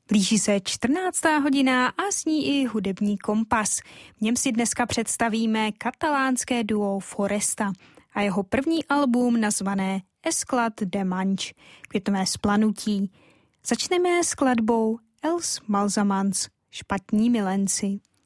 Blíží se 14. hodina a s ní i hudební kompas. V něm si dneska představíme katalánské duo Foresta a jeho první album nazvané Esclat de Manche, květové splanutí. Začneme skladbou Els Malsamans, špatní milenci.